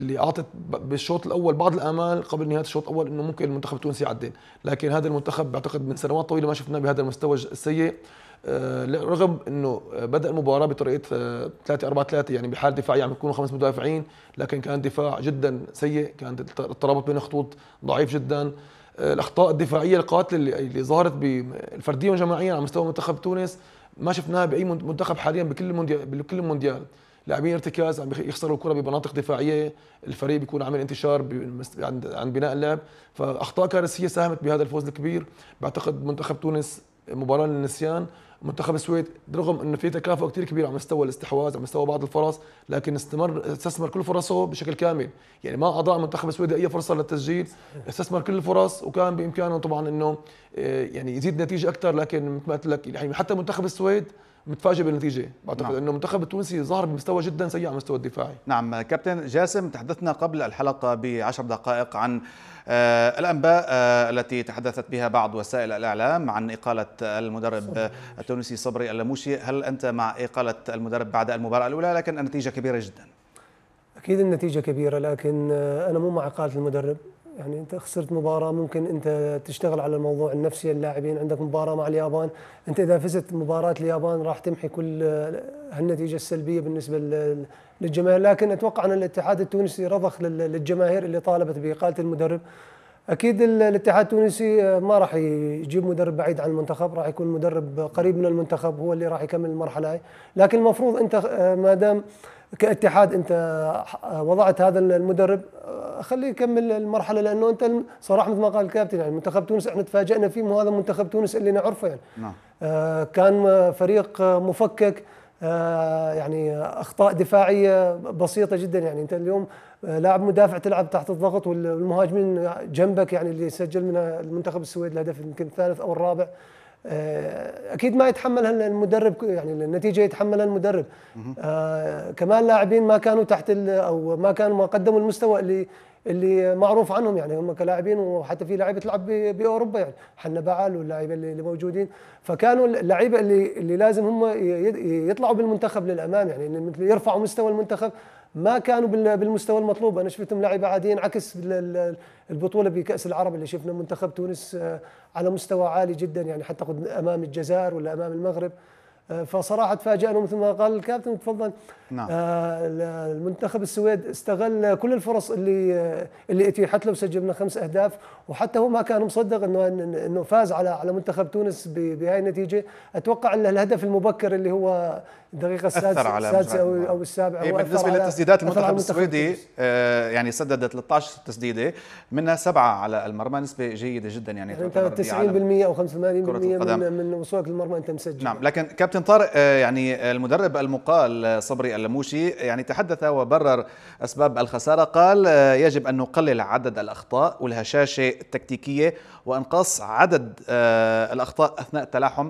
اللي اعطت بالشوط الاول بعض الامال قبل نهايه الشوط الاول انه ممكن المنتخب التونسي يعدل، لكن هذا المنتخب بعتقد من سنوات طويله ما شفناه بهذا المستوى السيء. رغم انه بدا المباراه بطريقه 3-4-3 يعني بحال دفاعيه عم يكونوا 5 مدافعين، لكن كان دفاع جدا سيء، كان الترابط بين الخطوط ضعيف جدا. الاخطاء الدفاعيه القاتله اللي ظهرت بالفرديه وجماعيا على مستوى منتخب تونس ما شفناها باي منتخب حاليا بكل المونديال. لاعبين ارتكاز عم يخسروا الكره بمناطق دفاعيه، الفريق بيكون عامل انتشار عند بناء اللعب، فاخطاء كارثيه ساهمت بهذا الفوز الكبير. بعتقد منتخب تونس مباراه للنسيان. منتخب السويد رغم انه في تكافؤ كثير كبير على مستوى الاستحواذ، على مستوى بعض الفرص، لكن استثمر كل فرصه بشكل كامل، يعني ما اضاع منتخب السويد اي فرصه للتسجيل، استثمر كل الفرص، وكان بامكانه طبعا انه يعني يزيد نتيجه اكثر، لكن مثل ما قلت لك يعني حتى منتخب السويد متفاجئ بالنتيجه. بعتقد انه المنتخب التونسي ظهر بمستوى جدا سيء على المستوى الدفاعي. نعم كابتن جاسم، تحدثنا قبل الحلقه ب10 دقائق عن الأنباء التي تحدثت بها بعض وسائل الإعلام عن إقالة المدرب التونسي صبري اللموشي. هل أنت مع إقالة المدرب بعد المباراة الأولى؟ لكن النتيجة كبيرة جدا. أكيد النتيجة كبيرة، لكن أنا مو مع إقالة المدرب. يعني أنت خسرت مباراة، ممكن أنت تشتغل على الموضوع النفسي. اللاعبين عندك مباراة مع اليابان، أنت إذا فزت مباراة اليابان راح تمحي كل هالنتيجة السلبية بالنسبة للجماهير. لكن أتوقع أن الاتحاد التونسي رضخ للجماهير اللي طالبت بإقالة المدرب. أكيد الاتحاد التونسي ما راح يجيب مدرب بعيد عن المنتخب، راح يكون مدرب قريب من المنتخب هو اللي راح يكمل المرحلة هاي. لكن المفروض أنت ما دام كاتحاد انت وضعت هذا المدرب خليه يكمل المرحله، لانه انت صراحه مثل ما قال الكابتن يعني منتخب تونس احنا تفاجئنا فيه، مو هذا منتخب تونس اللي نعرفه يعني. نعم. كان فريق مفكك، يعني اخطاء دفاعيه بسيطه جدا. يعني انت اليوم لاعب مدافع تلعب تحت الضغط والمهاجمين جنبك، يعني اللي سجل من المنتخب السويد الهدف يمكن الثالث او الرابع، اكيد ما يتحملها المدرب، يعني النتيجه يتحملها المدرب. كمان لاعبين ما كانوا تحت او ما قدموا المستوى اللي معروف عنهم، يعني هم كلاعبين، وحتى في لاعيبه تلعب باوروبا يعني حنا بعل واللاعيبه اللي موجودين، فكانوا اللعيبه اللي لازم هم يطلعوا بالمنتخب للامام، يعني يرفعوا مستوى المنتخب، ما كانوا بالمستوى المطلوب. انا شفتهم لاعيبه عاديين، عكس البطوله بكاس العرب اللي شفنا منتخب تونس على مستوى عالي جدا، يعني حتى امام الجزائر ولا امام المغرب. فصراحه تفاجئنا مثل ما قال الكابتن تفضل. نعم. المنتخب السويد استغل كل الفرص اللي اتيحت له، وسجلنا 5 أهداف، وحتى هو ما كان مصدق انه فاز على منتخب تونس بهاي النتيجه. اتوقع ان الهدف المبكر اللي هو الدقيقه السادسه او السابعه بالنسبه للتسديدات المنتخب السويدي يعني سدد 13 تسديده، منها 7 على المرمى، نسبه جيده جدا. يعني انت 90% او 85% من وصولك للمرمى انت مسجل. نعم. لكن كابتن طارق، يعني المدرب المقال صبري اللموشي يعني تحدث وبرر اسباب الخساره، قال يجب ان نقلل عدد الاخطاء والهشاشه التكتيكيه وانقاص عدد الاخطاء اثناء التلاحم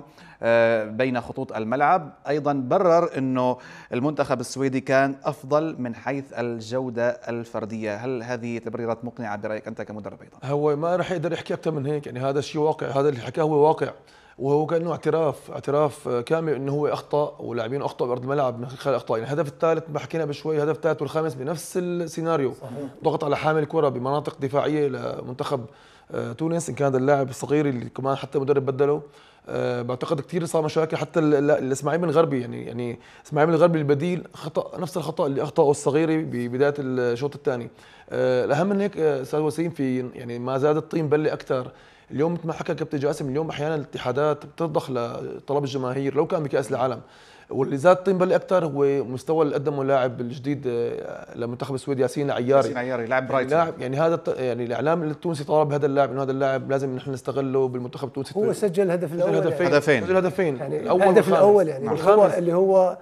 بين خطوط الملعب. أيضا برر أنه المنتخب السويدي كان أفضل من حيث الجودة الفردية. هل هذه تبريرات مقنعة برأيك أنت كمدرب أيضا؟ هو ما رح يقدر يحكي أكثر من هيك، يعني هذا الشيء واقع، هذا اللي حكاه هو واقع، وهو كأنه اعتراف كامل أنه هو أخطأ ولاعبين أخطأ بأرض الملعب من خلال أخطاء. يعني الهدف الثالث ما حكينا بشوي، الهدف الثالث والخامس بنفس السيناريو، ضغط على حامل الكرة بمناطق دفاعية لمنتخب تونس، إن كان هذا اللاعب الصغير اللي كمان حتى المدرب بدله. بعتقد كثير صار مشاكل، حتى الاسماعيلي الغربي يعني اسماعيلي الغربي البديل خطا نفس الخطا اللي اخطاه الصغيري ببدايه الشوط الثاني. الاهم من هيك استاذ وسيم، في يعني ما زاد الطين بله اكثر. اليوم مثل ما حكى كابتن جاسم، اليوم احيانا الاتحادات بترضخ لطلب الجماهير لو كان بكاس العالم، واللي زاد الطين بله اكثر هو مستوى اللي قدمه اللاعب الجديد لمنتخب السويد ياسين عياري لاعب برايتون. يعني هذا يعني الاعلام التونسي طالب بهذا اللاعب، انه هذا اللاعب لازم نحن نستغله بالمنتخب التونسي. هو سجل الهدف الاول، هدفين يعني الهدف الاول يعني اللي هو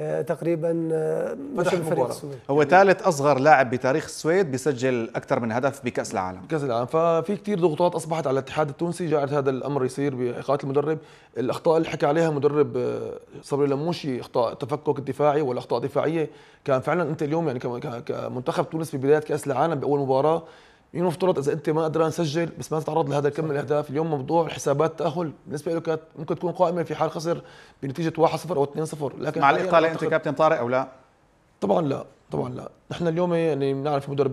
تقريبا فتح المباراة. هو ثالث اصغر لاعب بتاريخ السويد بيسجل اكثر من هدف بكاس العالم. ففي كثير ضغوطات اصبحت على الاتحاد التونسي جعلت هذا الامر يصير باقاله المدرب. الاخطاء اللي حكى عليها مدرب صبري اللموشي، اخطاء التفكك الدفاعي ولا اخطاء دفاعيه، كان فعلا انت اليوم يعني كمنتخب تونس في بدايه كاس العالم باول مباراه يفترض اذا انت ما قدران تسجل بس ما تتعرض لهذا الكم من الاهداف. اليوم موضوع حسابات التاهل بالنسبه له كانت ممكن تكون قائمه في حال خسر بنتيجه 1-0 او 2-0. لكن مع الاقاله انت كابتن طارق او لا؟ طبعا لا، طبعا لا، نحن اليوم يعني بنعرف مدرب